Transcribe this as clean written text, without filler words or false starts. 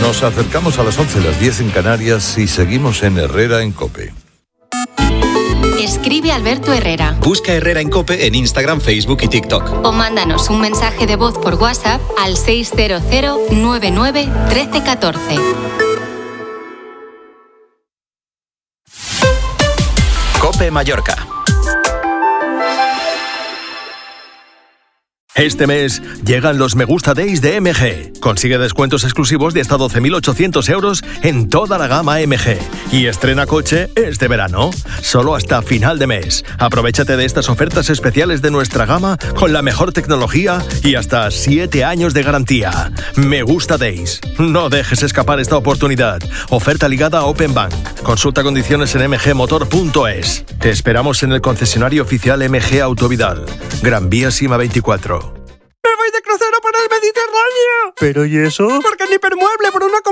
Nos acercamos a las 11, las 10 en Canarias y seguimos en Herrera en COPE. Escribe Alberto Herrera. Busca Herrera en COPE en Instagram, Facebook y TikTok. O mándanos un mensaje de voz por WhatsApp al 600 99 13 14. COPE Mallorca. Este mes llegan los Me Gusta Days de MG. Consigue descuentos exclusivos de hasta 12.800 euros en toda la gama MG. Y estrena coche este verano, solo hasta final de mes. Aprovechate de estas ofertas especiales de nuestra gama con la mejor tecnología y hasta 7 años de garantía. Me Gusta Days. No dejes escapar esta oportunidad. Oferta ligada a Open Bank. Consulta condiciones en mgmotor.es. Te esperamos en el concesionario oficial MG Autovidal. Gran Vía Sima 24. ¡Me voy de crucero por el Mediterráneo! ¿Pero y eso? Porque en Hipermueble por una